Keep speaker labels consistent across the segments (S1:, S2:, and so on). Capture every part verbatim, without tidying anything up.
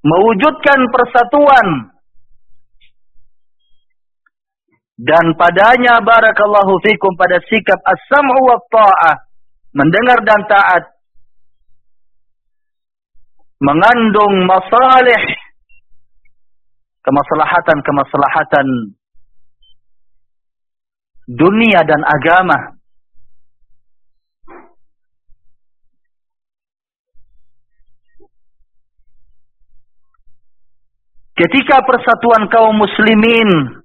S1: mewujudkan persatuan, dan padanya barakallahu fikum pada sikap as-sam'u wa ta'ah, mendengar dan taat, mengandung masalih, kemaslahatan-kemaslahatan dunia dan agama. Ketika persatuan kaum muslimin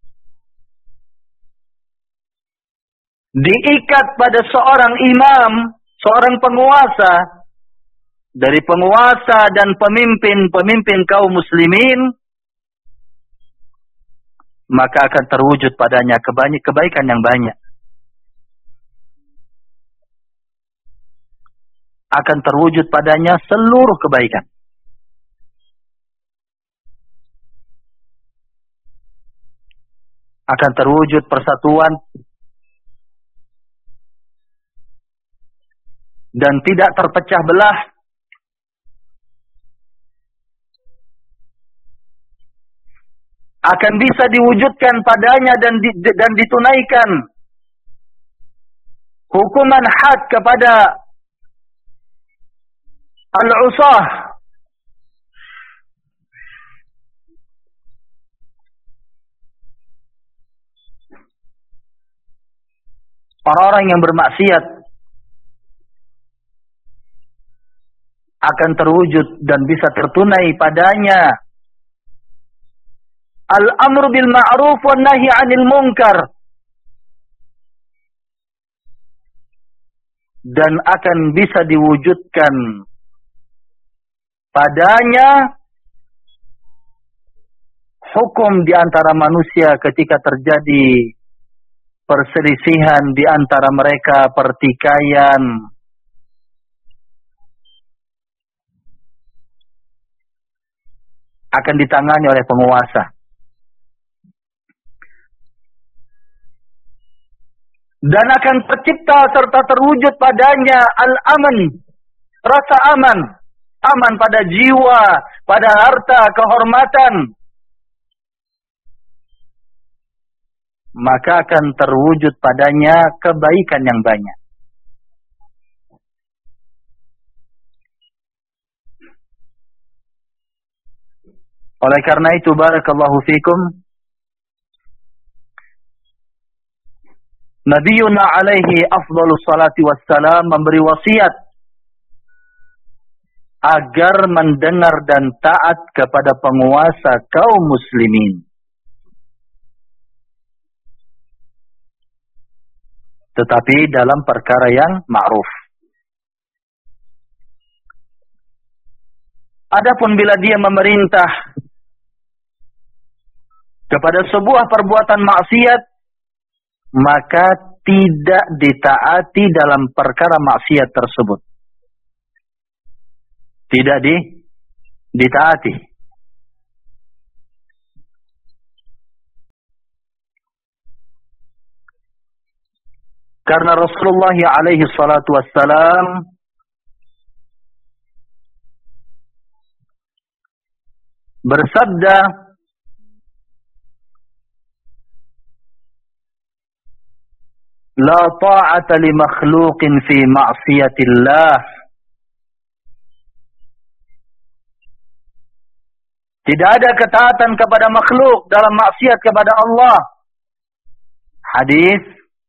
S1: diikat pada seorang imam, seorang penguasa, dari penguasa dan pemimpin-pemimpin kaum muslimin, maka akan terwujud padanya kebaikan yang banyak. Akan terwujud padanya seluruh kebaikan. Akan terwujud persatuan dan tidak terpecah belah. Akan bisa diwujudkan padanya dan di, dan ditunaikan hukuman had kepada al-usah, orang-orang yang bermaksiat. Akan terwujud dan bisa tertunai padanya al-amru bil ma'ruf wan nahi 'anil munkar, dan akan bisa diwujudkan padanya hukum di antara manusia ketika terjadi perselisihan di antara mereka, pertikaian, akan ditangani oleh penguasa. Dan akan tercipta serta terwujud padanya al-aman, rasa aman, aman pada jiwa, pada harta, kehormatan. Maka akan terwujud padanya kebaikan yang banyak. Oleh karena itu, barakallahu fikum, Nabiyuna alaihi afdhalus salati wassalam memberi wasiat agar mendengar dan taat kepada penguasa kaum muslimin. Tetapi dalam perkara yang ma'ruf. Adapun bila dia memerintah kepada sebuah perbuatan maksiat, maka tidak ditaati dalam perkara maksiat tersebut. Tidak di, ditaati. Karena Rasulullah alaihi salatu wassalam bersabda, La ta'ata li makhluqin fi ma'siyatillah. Tidak ada ketaatan kepada makhluk dalam maksiat kepada Allah. Hadis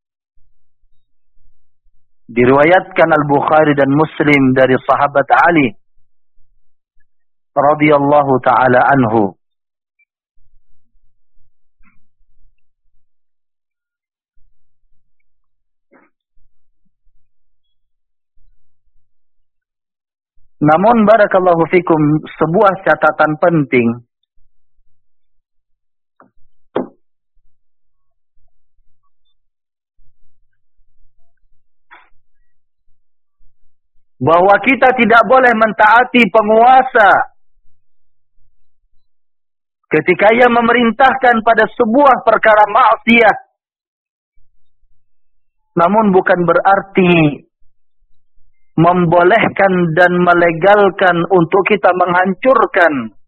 S1: diriwayatkan Al-Bukhari dan Muslim dari sahabat Ali radhiyallahu taala anhu. Namun barakallahu fikum, sebuah catatan penting bahwa kita tidak boleh mentaati penguasa ketika ia memerintahkan pada sebuah perkara maksiat. Namun bukan berarti membolehkan dan melegalkan untuk kita menghancurkan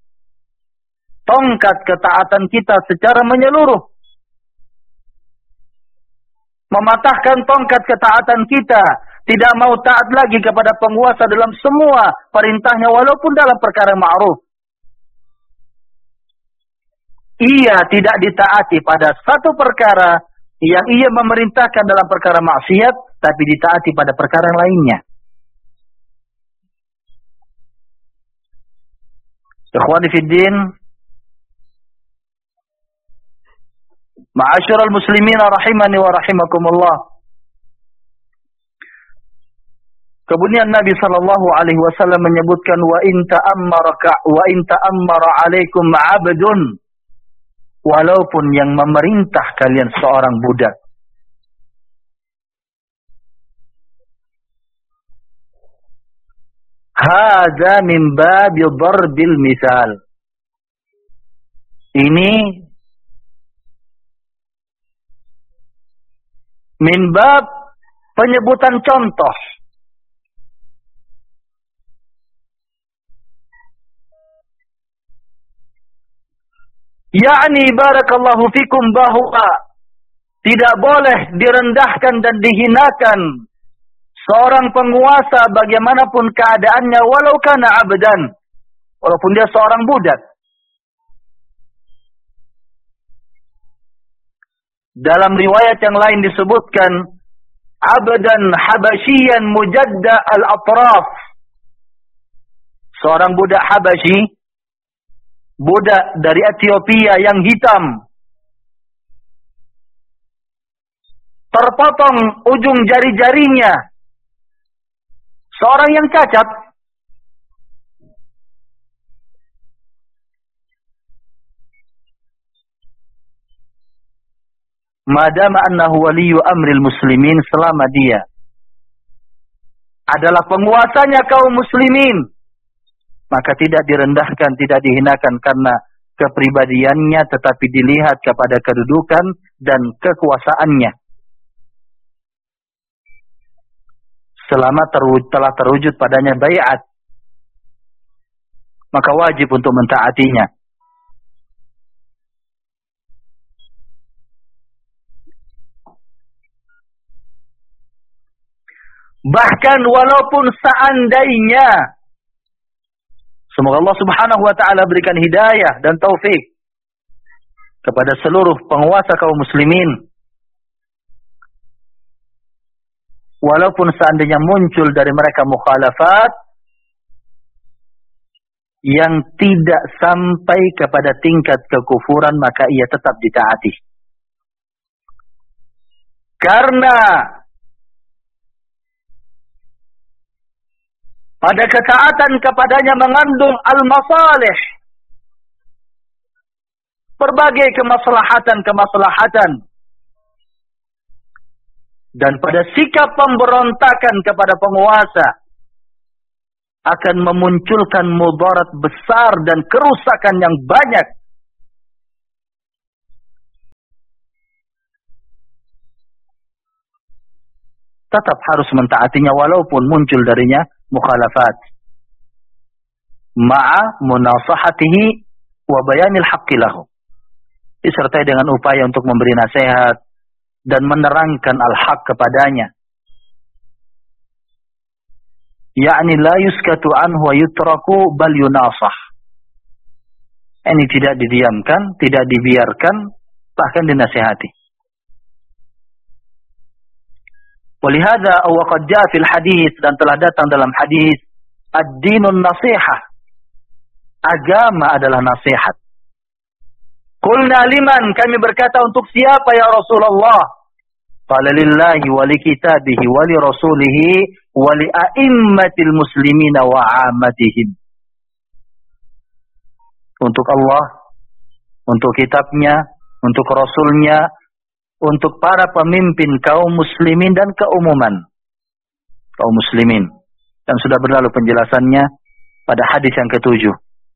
S1: tongkat ketaatan kita secara menyeluruh. Mematahkan tongkat ketaatan kita. Tidak mau taat lagi kepada penguasa dalam semua perintahnya walaupun dalam perkara ma'ruf. Ia tidak ditaati pada satu perkara yang ia memerintahkan dalam perkara maksiat, tapi ditaati pada perkara lainnya. Ikhwani fiddin, ma'asyiral muslimin rahimani wa rahimakumullah. Kemudian Nabi sallallahu alaihi wasallam menyebutkan wa in ta'ammaraka wa in ta'ammara 'alaikum 'abdun, walaupun yang memerintah kalian seorang budak. Hadza min babi darbil misal. Ini min bab penyebutan contoh. Yakni barakallahu fikum bahwa tidak boleh direndahkan dan dihinakan seorang penguasa bagaimanapun keadaannya walau kana abdan, walaupun dia seorang budak. Dalam riwayat yang lain disebutkan abdan habasyian mujadda al-atraf, seorang budak Habasyi, budak dari Ethiopia yang hitam, terpotong ujung jari-jarinya, seorang yang cacat. Madama annahu waliyu amril muslimin, selama dia adalah penguasanya kaum muslimin, maka tidak direndahkan, tidak dihinakan karena kepribadiannya, tetapi dilihat kepada kedudukan dan kekuasaannya. Selama terwujud, telah terwujud padanya bai'at, maka wajib untuk mentaatinya. Bahkan walaupun seandainya, semoga Allah subhanahu wa ta'ala berikan hidayah dan taufik kepada seluruh penguasa kaum muslimin. Walaupun seandainya muncul dari mereka mukhalafat yang tidak sampai kepada tingkat kekufuran, maka ia tetap ditaati. Karena pada ketaatan kepadanya mengandung al-masalih, berbagai kemaslahatan-kemaslahatan. Dan pada sikap pemberontakan kepada penguasa akan memunculkan mudarat besar dan kerusakan yang banyak. Tetap harus mentaatinya walaupun muncul darinya mukhalafat. Ma'a munasahatihi wa bayanil haqqi lahu. Disertai dengan upaya untuk memberi nasihat dan menerangkan al-haq kepadanya. Yakni la yuskatu anhu wa yutraku bal yunasah. Ini tidak didiamkan, tidak dibiarkan, bahkan dinasihati. Walihada wa qad jaa fil hadis, dan telah datang dalam hadis, ad-dinun nasihah, agama adalah nasihat. Qulna liman, kami berkata untuk siapa ya Rasulullah? Qala lillahi wa li kitabihi wa li rasulihi wa li a'immatil muslimina wa 'ammatihim. Untuk Allah, untuk kitabnya, untuk rasulnya, untuk para pemimpin kaum muslimin dan keumuman kaum muslimin. Dan sudah berlalu penjelasannya pada hadis yang ketujuh.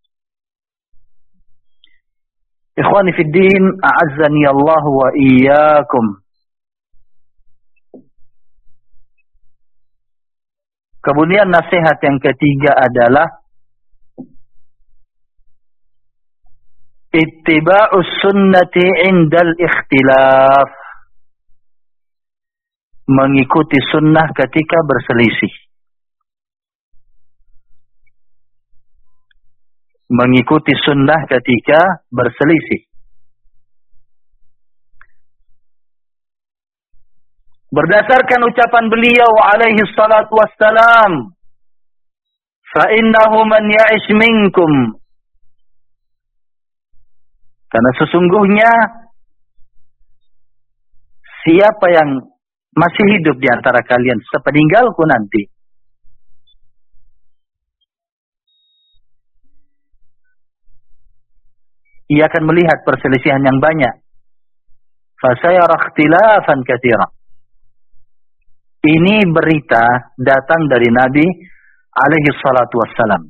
S1: Ikhwani fid din, a'azzani Allah wa iyyakum. Kemudian nasihat yang ketiga adalah ittiba'us sunnati indal ikhtilaf. Mengikuti sunnah ketika berselisih. Mengikuti sunnah ketika berselisih. Berdasarkan ucapan beliau alaihi salatu wassalam, fa innahu man ya'ish minkum, karena sesungguhnya siapa yang masih hidup di antara kalian sepeninggalku nanti, ia akan melihat perselisihan yang banyak. Fa sayara ikhtilafan katsiran. Ini berita datang dari Nabi alaihi salatu wassalam.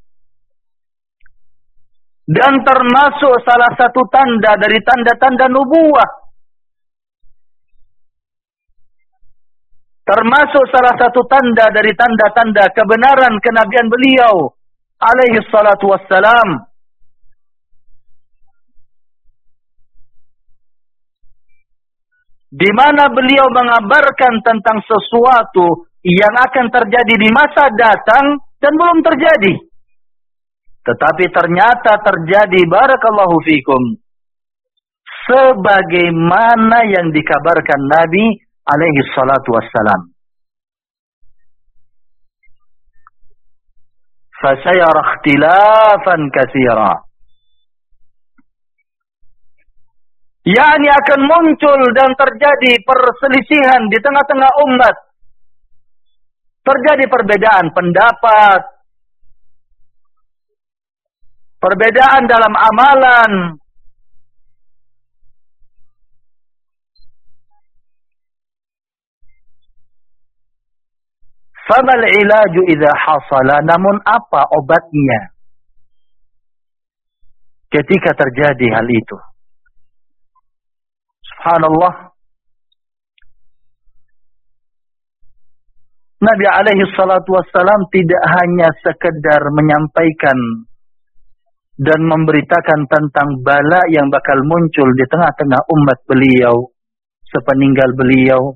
S1: Dan termasuk salah satu tanda dari tanda-tanda nubuwah. Termasuk salah satu tanda dari tanda-tanda kebenaran kenabian beliau alaihi salatu wassalam. Di mana beliau mengabarkan tentang sesuatu yang akan terjadi di masa datang dan belum terjadi. Tetapi ternyata terjadi, barakallahu fikum, sebagaimana yang dikabarkan Nabi alaihi salatu wassalam. Fasayara ikhtilafan katsira. yakni akan muncul dan terjadi perselisihan di tengah-tengah umat. Terjadi perbedaan pendapat, perbedaan dalam amalan, famal ilaju idza hasala, namun apa obatnya ketika terjadi hal itu? Subhanallah, Nabi alaihi salatu wassalam tidak hanya sekedar menyampaikan dan memberitakan tentang bala yang bakal muncul di tengah-tengah umat beliau sepeninggal beliau,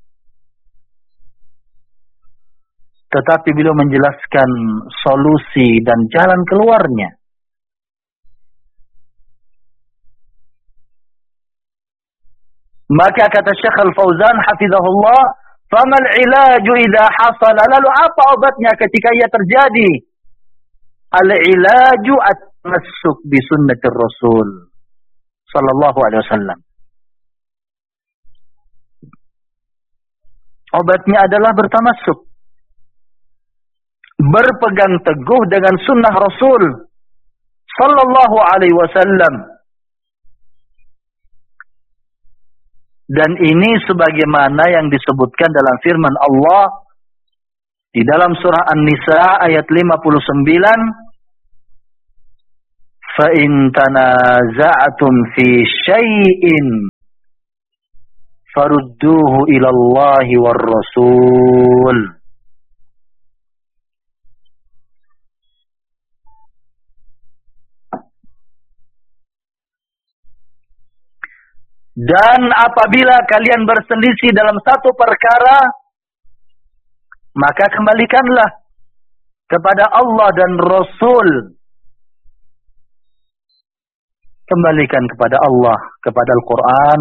S1: tetapi beliau menjelaskan solusi dan jalan keluarnya. Maka kata Syekh Al-Fauzan hafizahullah, famal ilaju idza hasala, lalu apa obatnya ketika ia terjadi? Al-ilaju at-tamassuk bi sunnatir Rasul sallallahu alaihi wasallam. Obatnya adalah bertamassuk, berpegang teguh dengan sunnah Rasul sallallahu alaihi wasallam. Dan ini sebagaimana yang disebutkan dalam firman Allah di dalam surah An-Nisa ayat lima puluh sembilan, fa in tanaza'tum fi syai'in farudduhu ila Allah war Rasul. Dan apabila kalian berselisih dalam satu perkara, maka kembalikanlah kepada Allah dan Rasul. Kembalikan kepada Allah, kepada Al-Quran.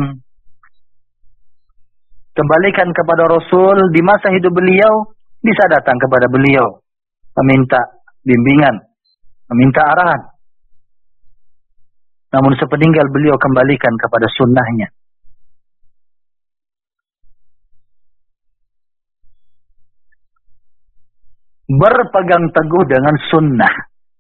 S1: Kembalikan kepada Rasul di masa hidup beliau, bisa datang kepada beliau, meminta bimbingan, meminta arahan. Namun sepeninggal beliau kembalikan kepada sunnahnya. Berpegang teguh dengan sunnah.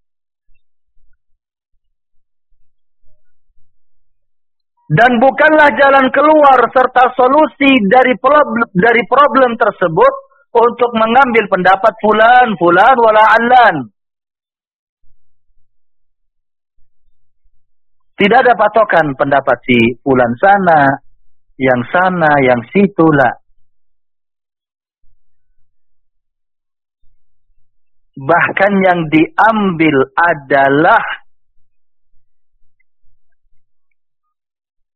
S1: Dan bukanlah jalan keluar serta solusi dari problem, dari problem tersebut untuk mengambil pendapat fulan, fulan, wala allan. Tidak ada patokan pendapat si fulan sana, yang sana, yang situlah. Bahkan yang diambil adalah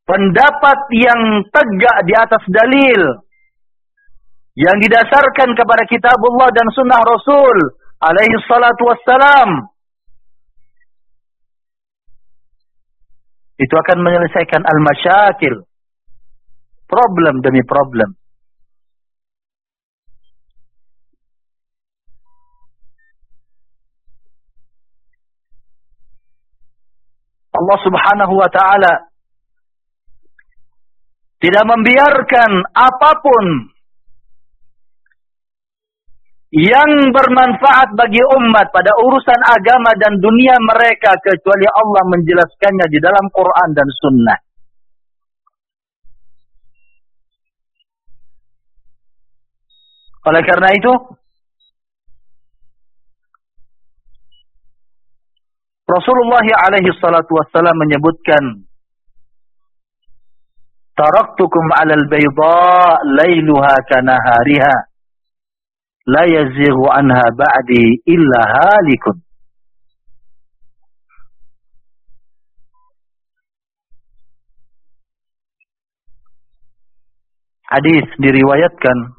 S1: pendapat yang tegak di atas dalil, yang didasarkan kepada kitabullah dan sunnah Rasul alaihi salatu wassalam, itu akan menyelesaikan al-masyakil, problem demi problem. Allah subhanahu wa ta'ala tidak membiarkan apapun yang bermanfaat bagi umat pada urusan agama dan dunia mereka kecuali Allah menjelaskannya di dalam Quran dan Sunnah. Oleh karena itu, Rasulullah alaihi salatu wassalam menyebutkan, taraktukum 'alal bayda lailuha kanahariha la yazighu anha ba'di illa halikun. Hadis diriwayatkan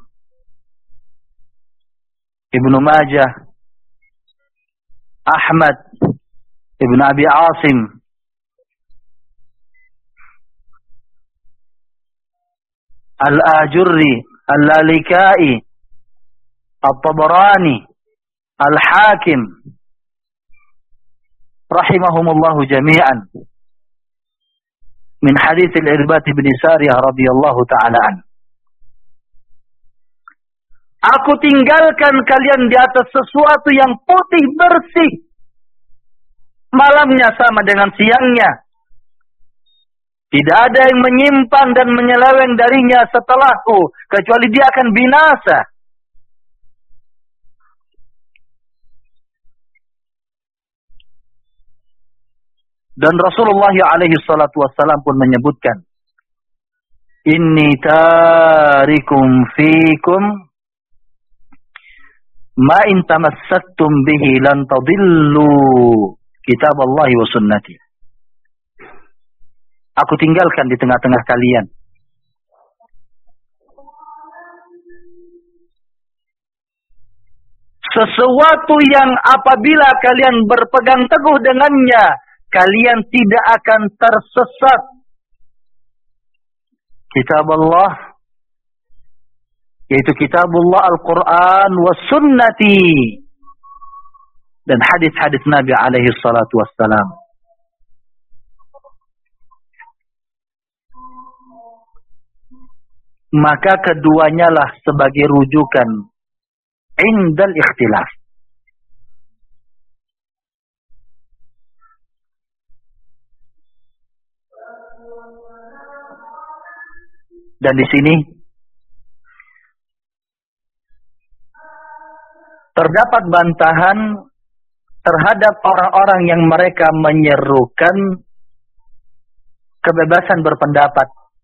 S1: Ibnu Majah, Ahmad, Ibnu Abi Asim, Al-Ajurri, Al-Lalikai, At-Tabarani, Al-Hakim, rahimahumullahu jami'an, min hadits Al-Irbad bin Sariyah radhiyallahu ta'ala an. Aku tinggalkan kalian di atas sesuatu yang putih bersih, malamnya sama dengan siangnya. Tidak ada yang menyimpan dan menyeleweng darinya setelahku, kecuali dia akan binasa. Dan Rasulullah alaihi salatu wassalam pun menyebutkan, inni tarikum fikum ma in tamassaktum bihi lan tadillu kitab Allah wa sunnati. Aku tinggalkan di tengah-tengah kalian sesuatu yang apabila kalian berpegang teguh dengannya, kalian tidak akan tersesat. Kitab Allah, yaitu kitabullah Al-Quran wa sunnati, dan hadis-hadis Nabi alaihi salatu wassalam. Maka keduanya lah sebagai rujukan indal ikhtilaf. Dan di sini terdapat bantahan terhadap orang-orang yang mereka menyerukan kebebasan berpendapat.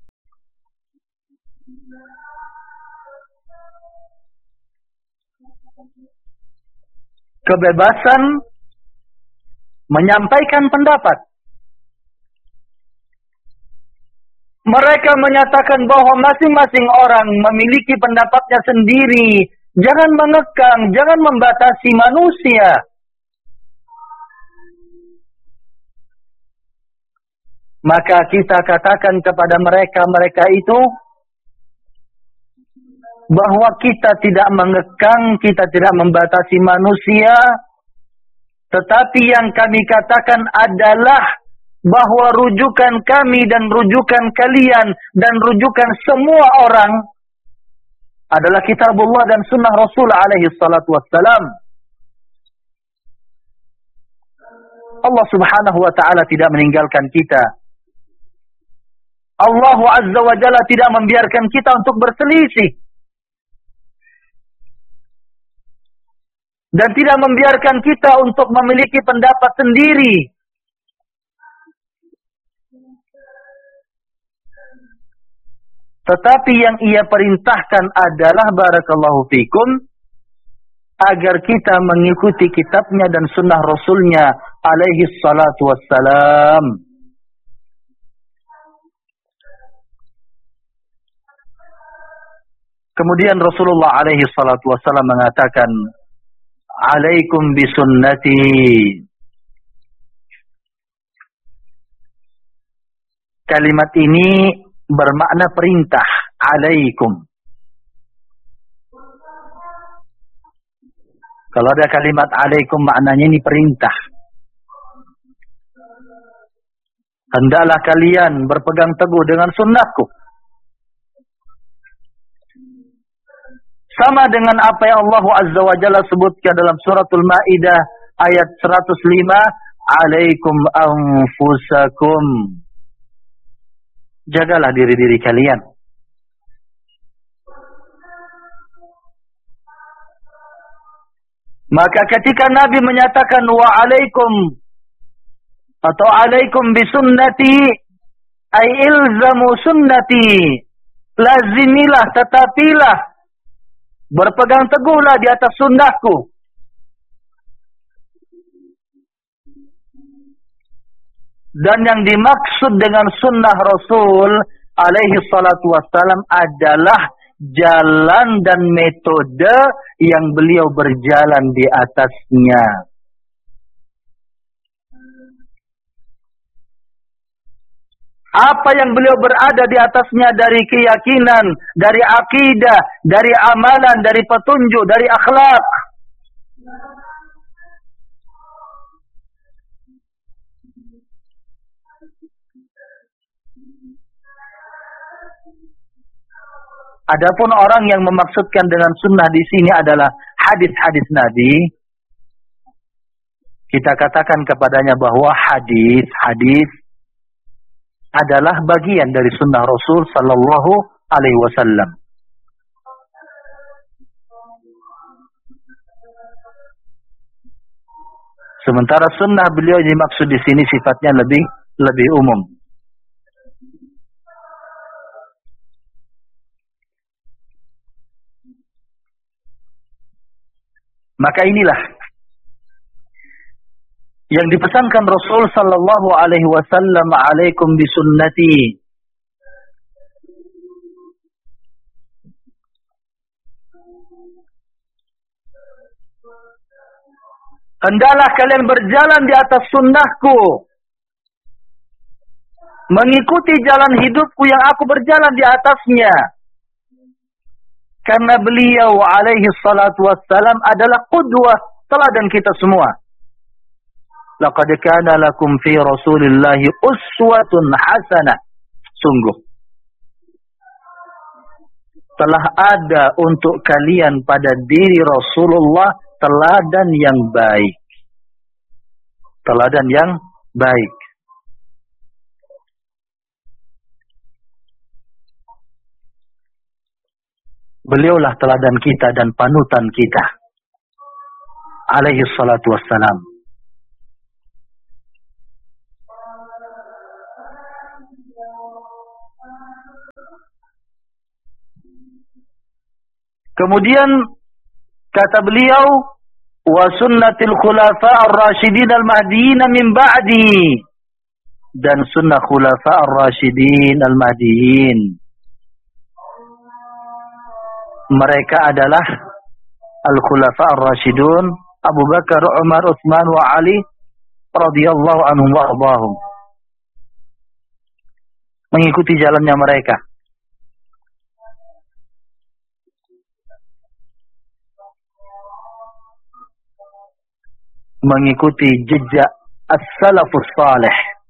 S1: Kebebasan menyampaikan pendapat. Mereka menyatakan bahwa masing-masing orang memiliki pendapatnya sendiri. Jangan mengekang, jangan membatasi manusia. Maka kita katakan kepada mereka-mereka itu bahwa kita tidak mengekang, kita tidak membatasi manusia, tetapi yang kami katakan adalah bahwa rujukan kami dan rujukan kalian dan rujukan semua orang adalah kitabullah dan sunnah Rasul alaihi salatu wassalam. Allah subhanahu wa ta'ala tidak meninggalkan kita. Allah azza wa jalla tidak membiarkan kita untuk berselisih. Dan tidak membiarkan kita untuk memiliki pendapat sendiri. Tetapi yang ia perintahkan adalah barakallahu fikum agar kita mengikuti kitabnya dan sunnah Rasulnya alaihi salatu wassalam. Kemudian Rasulullah alaihi salatu wassalam mengatakan, "Alaikum bisunnati." Kalimat ini bermakna perintah, alaikum. Kalau ada kalimat alaikum maknanya ini perintah. Hendaklah kalian berpegang teguh dengan sunnahku. Sama dengan apa yang Allah Azza wa Jalla sebutkan dalam suratul Maidah ayat seratus lima, alaikum anfusakum. Jagalah diri-diri kalian. Maka ketika Nabi menyatakan wa alaikum atau alaikum bisunnati, ay ilzamu sunnati, lazimilah, tetapilah, berpegang teguhlah di atas sunnahku. Dan yang dimaksud dengan sunnah Rasul alaihi salatu wassalam adalah jalan dan metode yang beliau berjalan di atasnya. Apa yang beliau berada di atasnya dari keyakinan, dari akidah, dari amalan, dari petunjuk, dari akhlak. Adapun orang yang memaksudkan dengan sunnah di sini adalah hadis-hadis Nabi, kita katakan kepadanya bahwa hadis-hadis adalah bagian dari sunnah Rasul sallallahu alaihi wasallam. Sementara sunnah beliau dimaksud di sini sifatnya lebih lebih umum. Maka inilah yang dipesankan Rasul sallallahu alaihi wasallam, alaikum bisunnati. Hendaklah kalian berjalan di atas sunnahku, mengikuti jalan hidupku yang aku berjalan di atasnya. Karena beliau alaihi salatu wassalam adalah qudwah, teladan kita semua. Laqad kana lakum fi Rasulillahi uswatun hasanah. Sungguh telah ada untuk kalian pada diri Rasulullah teladan yang baik. Teladan yang baik. Beliaulah teladan kita dan panutan kita. Alaihi salatu wassalam. Kemudian kata beliau, wa sunnatil khulafa ar-rasyidin al-mahdiyyin min ba'di, dan sunnah khulafa ar-rasyidin al-mahdiyyin. Mereka adalah al-khulafa ar-rasyidun Abu Bakar, Umar, Utsman wa Ali radhiyallahu anhum wa ardhahum. Mengikuti jalannya mereka. Mengikuti jejak as-salafus salih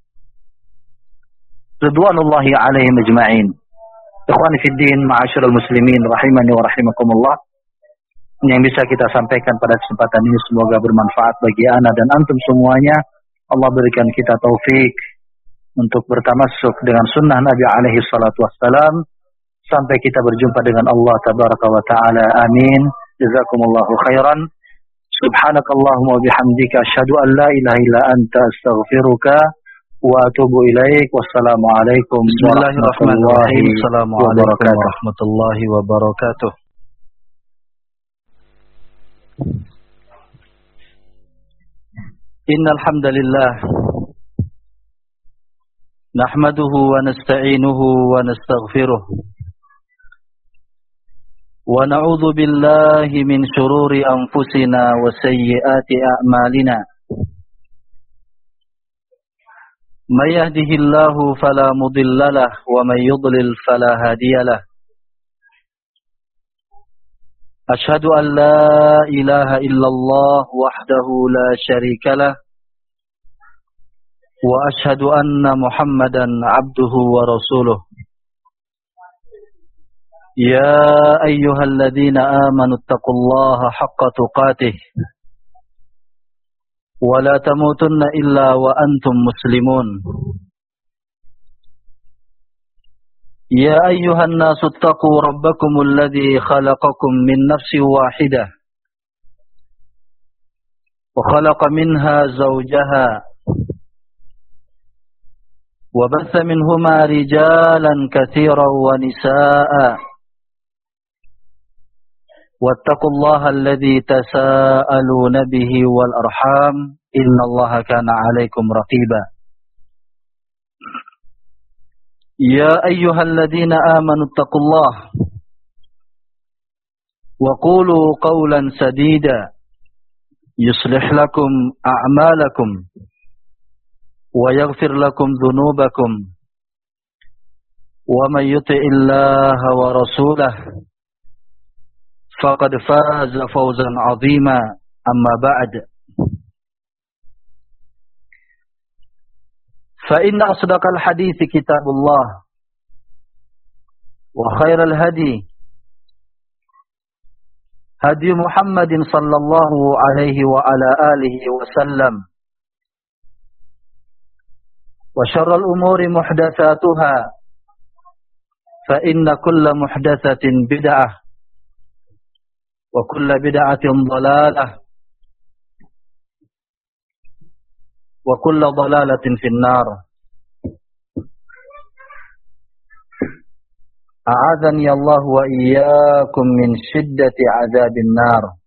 S1: ridwanullahi alaihim ajma'in. Ikhwani fid din, ma'asyiral muslimin rahimani wa rahimakumullah. Yang bisa kita sampaikan pada kesempatan ini semoga bermanfaat bagi ana dan antum semuanya. Allah berikan kita taufik untuk bertamassuk dengan sunnah Nabi alaihi salatu wassalam sampai kita berjumpa dengan Allah tabaraka wa taala. Amin. Jazakumullahu khairan. Subhanakallahumma wa bihamdika asyhadu an la ilaha illa anta astaghfiruka wa atubu ilaik. Wassalamualaikum warahmatullahi wabarakatuh. warahmatullahi wabarakatuh. Innal hamdalillah nahmaduhu wa nasta'inuhu wa nastaghfiruh ونعوذ بالله من شرور أنفسنا وسيئات أعمالنا من يهده الله فلا مضل له ومن يضلل فلا هادي له أشهد أن لا إله إلا الله وحده لا شريك له وأشهد أن محمدا عبده ورسوله يا أيها الذين آمنوا اتقوا الله حق تقاته ولا تموتن إلا وأنتم مسلمون يا أيها الناس اتقوا ربكم الذي خلقكم من نفس واحدة وخلق منها زوجها وبث منهما رجالا كثيرا ونساء واتقوا الله الذي تساءلون به والأرحام إن الله كان عليكم رقيبا يا أيها الذين آمنوا اتقوا الله وقولوا قولا سديدا يصلح لكم أعمالكم ويغفر لكم ذنوبكم ومن يطع الله ورسوله فقد فاز فوزا عظيما أما بعد فإن أصدق الحديث كتاب الله وخير الهدي هدي محمد صلى الله عليه وعلى آله وسلم وشر الأمور محدثاتها فإن كل محدثة بدعة وكل بدعة ضلالة وكل ضلالة في النار أعاذني الله وإياكم من شدة عذاب النار.